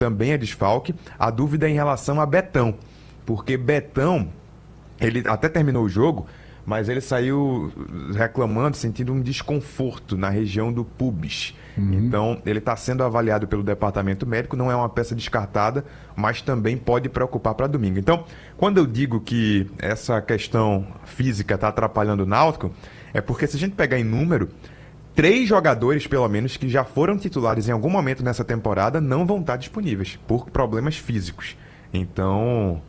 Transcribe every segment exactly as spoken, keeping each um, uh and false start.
também é desfalque. A dúvida é em relação a Betão, porque Betão, ele até terminou o jogo, mas ele saiu reclamando, sentindo um desconforto na região do pubis. Uhum. Então, ele está sendo avaliado pelo departamento médico, não é uma peça descartada, mas também pode preocupar para domingo. Então, quando eu digo que essa questão física está atrapalhando o Náutico, é porque se a gente pegar em número, três jogadores, pelo menos, que já foram titulares em algum momento nessa temporada, não vão estar disponíveis por problemas físicos. Então,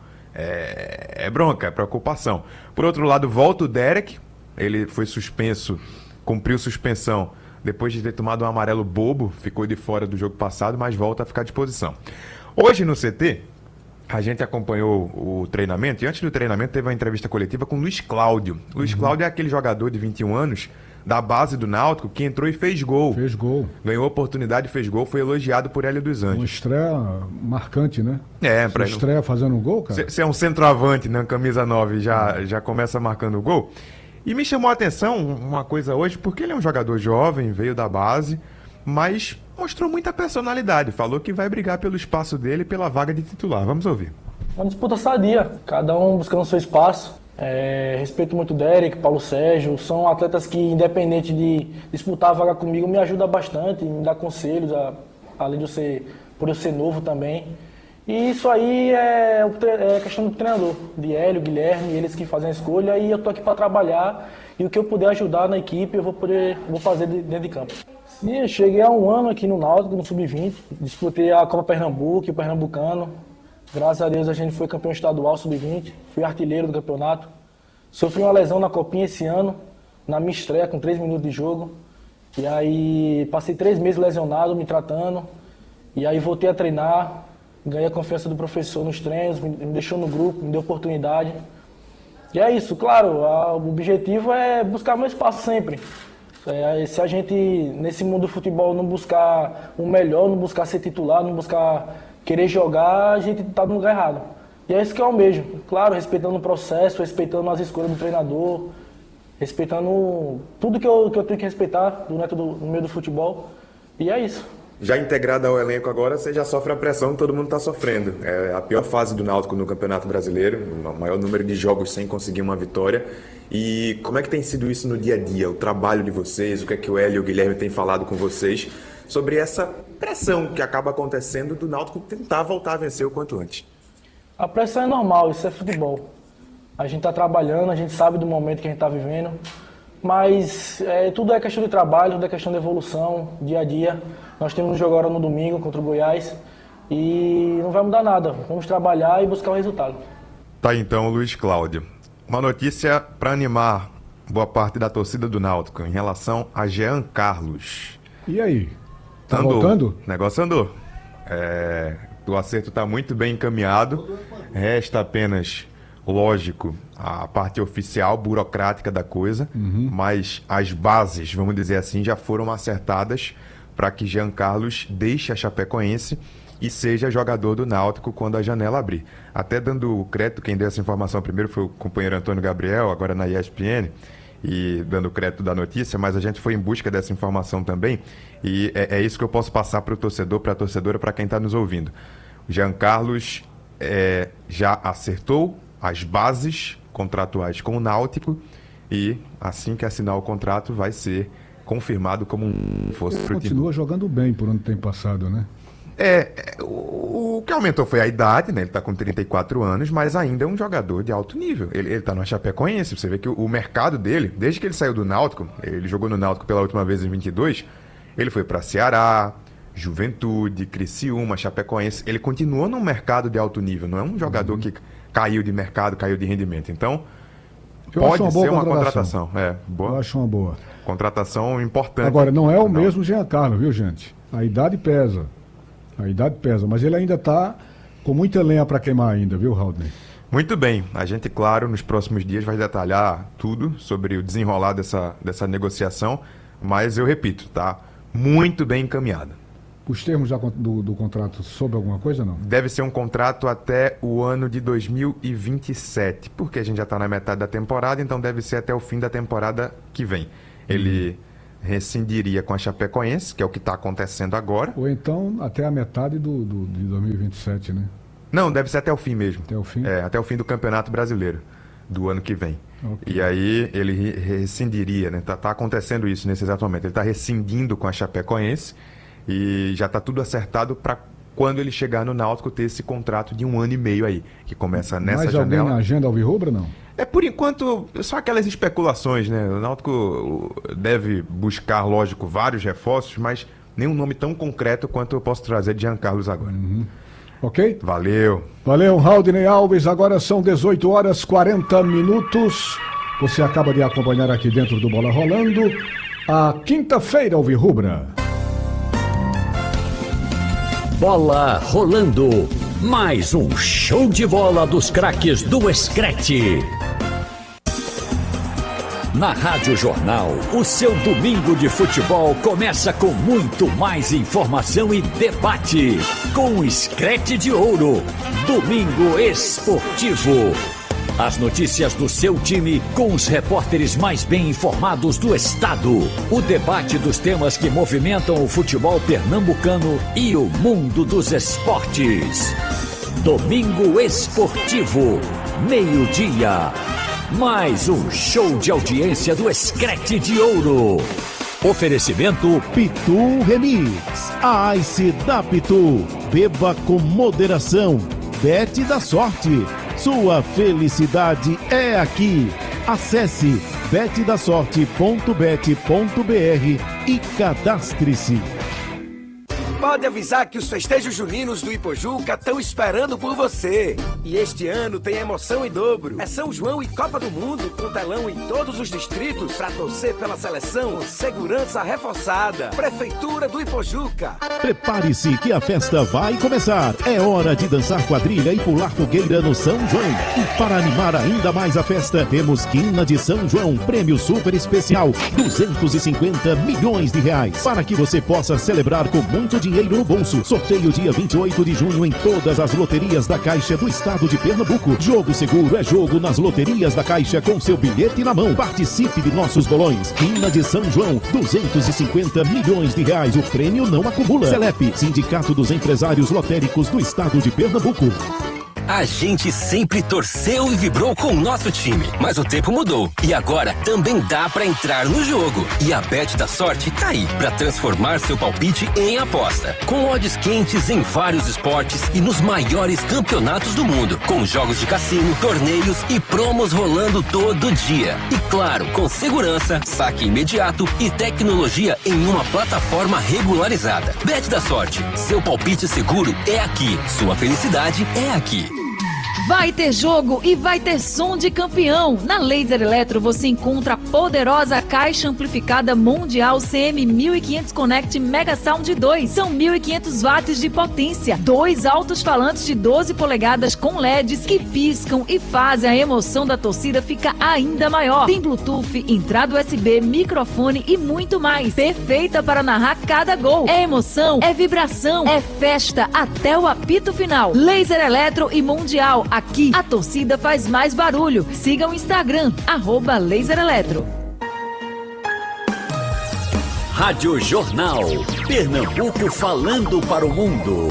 é, é bronca, é preocupação. Por outro lado, volta o Derek, ele foi suspenso, cumpriu suspensão depois de ter tomado um amarelo bobo, ficou de fora do jogo passado, mas volta a ficar à disposição. Hoje no C T, a gente acompanhou o treinamento, e antes do treinamento teve uma entrevista coletiva com o Luiz Cláudio. O Luiz uhum. Cláudio é aquele jogador de vinte e um anos, da base do Náutico, que entrou e fez gol. Fez gol. Ganhou oportunidade, fez gol, foi elogiado por Hélio dos Anjos. Uma estreia marcante, né? É, pra Você estreia fazendo um gol, cara? Você é um centroavante na camisa nove, já, já começa marcando o gol. E me chamou a atenção uma coisa hoje, porque ele é um jogador jovem, veio da base, mas mostrou muita personalidade. Falou que vai brigar pelo espaço dele e pela vaga de titular. Vamos ouvir. Uma disputa sadia, cada um buscando seu espaço. É, respeito muito o Derek, Paulo Sérgio, são atletas que, independente de disputar a vaga comigo, me ajudam bastante, me dão conselhos, a, além de eu ser, por eu ser novo também. E isso aí é, é questão do treinador, de Hélio, Guilherme, eles que fazem a escolha, e eu tô aqui para trabalhar, e o que eu puder ajudar na equipe, eu vou poder vou fazer dentro de campo. Sim, eu cheguei há um ano aqui no Náutico, no sub vinte, disputei a Copa Pernambuco, o Pernambucano. Graças a Deus a gente foi campeão estadual sub vinte, fui artilheiro do campeonato. Sofri uma lesão na copinha esse ano, na minha estreia, com três minutos de jogo. E aí passei três meses lesionado, me tratando. E aí voltei a treinar, ganhei a confiança do professor nos treinos, me deixou no grupo, me deu oportunidade. E é isso, claro, a, o objetivo é buscar meu espaço sempre. É, se a gente, nesse mundo do futebol, não buscar o melhor, não buscar ser titular, não buscar querer jogar, a gente tá no lugar errado. E é isso que eu almejo. Claro, respeitando o processo, respeitando as escolhas do treinador, respeitando tudo que eu, que eu tenho que respeitar durante do, no meio do futebol. E é isso. Já integrado ao elenco agora, você já sofre a pressão que todo mundo está sofrendo. É a pior fase do Náutico no Campeonato Brasileiro, o maior número de jogos sem conseguir uma vitória. E como é que tem sido isso no dia a dia? O trabalho de vocês, o que é que o Hélio e o Guilherme têm falado com vocês sobre essa pressão que acaba acontecendo do Náutico tentar voltar a vencer o quanto antes? A pressão é normal, isso é futebol. A gente está trabalhando, a gente sabe do momento que a gente está vivendo, mas é, tudo é questão de trabalho, tudo é questão de evolução, dia a dia. Nós temos um jogo agora no domingo contra o Goiás e não vai mudar nada. Vamos trabalhar e buscar o resultado. Tá aí então, Luiz Cláudio. Uma notícia para animar boa parte da torcida do Náutico em relação a Jean Carlos. E aí? Tá andou. voltando? O negócio andou. É, o acerto está muito bem encaminhado. Resta apenas, lógico, a parte oficial, burocrática da coisa, uhum. mas as bases, vamos dizer assim, já foram acertadas para que Jean Carlos deixe a Chapecoense e seja jogador do Náutico quando a janela abrir. Até dando crédito, quem deu essa informação primeiro foi o companheiro Antônio Gabriel, agora na E S P N, e dando crédito da notícia, mas a gente foi em busca dessa informação também, e é, é isso que eu posso passar para o torcedor, para a torcedora, para quem está nos ouvindo. O Jean Carlos é, já acertou as bases contratuais com o Náutico e assim que assinar o contrato vai ser confirmado como um fosse pro time. Continua jogando bem por onde tem passado, né? É, o, o que aumentou foi a idade, né? Ele está com trinta e quatro anos, mas ainda é um jogador de alto nível. Ele está no Chapecoense, você vê que o, o mercado dele, desde que ele saiu do Náutico, ele jogou no Náutico pela última vez em vinte e dois, ele foi para Ceará, Juventude, Criciúma, Chapecoense. Ele continuou num mercado de alto nível, não é um jogador uhum. que caiu de mercado, caiu de rendimento. Então, eu pode uma ser uma contratação. contratação. É, boa. Eu acho uma boa. Contratação importante. Agora, não é o não. mesmo Jean Carlos, viu, gente? A idade pesa. A idade pesa, mas ele ainda está com muita lenha para queimar ainda, viu, Haldner? Muito bem. A gente, claro, nos próximos dias vai detalhar tudo sobre o desenrolar dessa, dessa negociação, mas eu repito, tá muito bem encaminhada. Os termos da, do, do contrato sobre alguma coisa, não? Deve ser um contrato até o ano de dois mil e vinte e sete, porque a gente já está na metade da temporada, então deve ser até o fim da temporada que vem. Ele rescindiria com a Chapecoense, que é o que está acontecendo agora. Ou então até a metade do, do, de dois mil e vinte e sete, né? Não, deve ser até o fim mesmo. Até o fim? É, até o fim do Campeonato Brasileiro, do ano que vem. Okay. E aí ele rescindiria, né? Tá, tá acontecendo isso nesse exato momento. Ele está rescindindo com a Chapecoense e já está tudo acertado para quando ele chegar no Náutico ter esse contrato de um ano e meio aí, que começa nessa Mais janela. alguém na agenda alvirrubra, não? É, por enquanto, só aquelas especulações, né? O Náutico deve buscar, lógico, vários reforços, mas nenhum nome tão concreto quanto eu posso trazer de Jean Carlos agora. Uhum. Ok? Valeu. Valeu, Haldney Alves. Agora são dezoito horas e quarenta minutos. Você acaba de acompanhar aqui dentro do Bola Rolando a quinta-feira alvirrubra. Bola Rolando. Mais um show de bola dos craques do Screte. Na Rádio Jornal, o seu domingo de futebol começa com muito mais informação e debate. Com o Screte de Ouro, Domingo Esportivo. As notícias do seu time com os repórteres mais bem informados do estado. O debate dos temas que movimentam o futebol pernambucano e o mundo dos esportes. Domingo Esportivo, meio-dia. Mais um show de audiência do Screte de Ouro. Oferecimento Pitu Remix. A Ice da Pitu. Beba com moderação. Bet da sorte. Sua felicidade é aqui. Acesse bet da sorte ponto bet ponto br e cadastre-se. Pode avisar que os festejos juninos do Ipojuca estão esperando por você. E este ano tem emoção em dobro. É São João e Copa do Mundo, com telão em todos os distritos para torcer pela seleção. Segurança reforçada. Prefeitura do Ipojuca. Prepare-se que a festa vai começar. É hora de dançar quadrilha e pular fogueira no São João. E para animar ainda mais a festa, temos Quina de São João, prêmio super especial, duzentos e cinquenta milhões de reais. Para que você possa celebrar com muito dinheiro no bolso. Sorteio dia vinte e oito de junho em todas as loterias da Caixa do estado de Pernambuco. Jogo seguro é jogo nas loterias da Caixa com seu bilhete na mão. Participe de nossos bolões. Quina de São João, duzentos e cinquenta milhões de reais. O prêmio não acumula. Celep, Sindicato dos Empresários Lotéricos do estado de Pernambuco. A gente sempre torceu e vibrou com o nosso time, mas o tempo mudou e agora também dá pra entrar no jogo. E a Bet da Sorte tá aí pra transformar seu palpite em aposta. Com odds quentes em vários esportes e nos maiores campeonatos do mundo, com jogos de cassino, torneios e promos rolando todo dia. E claro, com segurança, saque imediato e tecnologia em uma plataforma regularizada. Bet da Sorte, seu palpite seguro é aqui, sua felicidade é aqui. Vai ter jogo e vai ter som de campeão. Na Laser Eletro você encontra a poderosa caixa amplificada mundial C M mil e quinhentos Connect Mega Sound dois. São mil e quinhentos watts de potência. Dois altos-falantes de doze polegadas com L E Ds que piscam e fazem a emoção da torcida ficar ainda maior. Tem Bluetooth, entrada U S B, microfone e muito mais. Perfeita para narrar cada gol. É emoção, é vibração, é festa até o apito final. Laser Eletro e Mundial. Aqui, a torcida faz mais barulho. Siga o Instagram, arroba Laser Eletro. Rádio Jornal. Pernambuco falando para o mundo.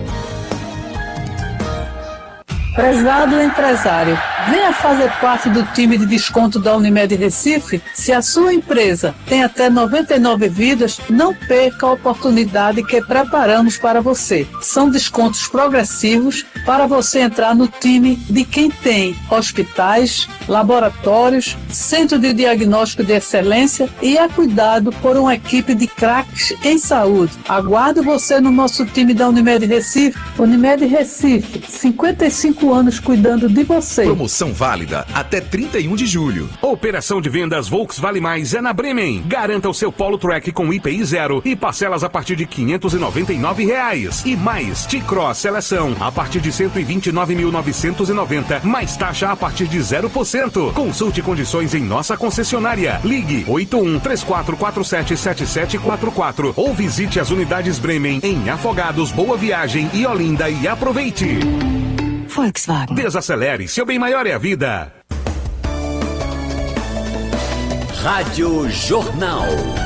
Prezado empresário, venha fazer parte do time de desconto da Unimed Recife. Se a sua empresa tem até noventa e nove vidas, não perca a oportunidade que preparamos para você. São descontos progressivos para você entrar no time de quem tem hospitais, laboratórios, centro de diagnóstico de excelência e é cuidado por uma equipe de craques em saúde. Aguardo você no nosso time da Unimed Recife. Unimed Recife, cinquenta e cinco anos cuidando de você. Promoção válida até trinta e um de julho. Operação de vendas Volks Vale Mais é na Bremen. Garanta o seu Polo Track com I P I zero e parcelas a partir de quinhentos e noventa e nove reais. E mais T-Cross Seleção a partir de cento e vinte e nove mil novecentos e noventa, mais taxa a partir de zero por cento. Consulte condições em nossa concessionária. Ligue oito um três quatro quatro sete sete sete quatro quatro ou visite as unidades Bremen em Afogados, Boa Viagem e Olinda e aproveite. Volkswagen. Desacelere, seu bem maior é a vida. Rádio Jornal.